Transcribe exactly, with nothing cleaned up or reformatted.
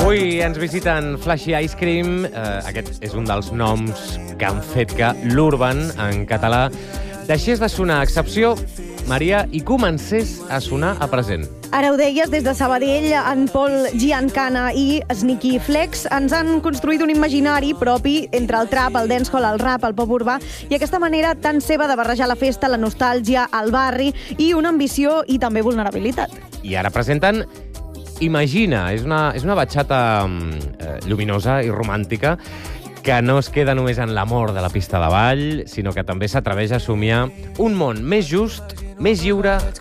Avui ens visiten Flashy Ice Cream. Eh, aquest és un dels noms que han fet que l'Urban, en català, deixés de sonar a excepció, Maria, i comencés a sonar a present. Ara ho deies, des de Sabadell, en Pol Giancana i Sneaky Flex ens han construït un imaginari propi entre el trap, el dancehall, el rap, el pop urbà, i aquesta manera tan seva de barrejar la festa, la nostàlgia, el barri i una ambició i també vulnerabilitat. I ara presenten Imagina. És una, és una batxata eh, lluminosa i romàntica que no es queda només en l'amor de la pista de ball, sinó que també s'atreveix a somiar un món més just, més lliure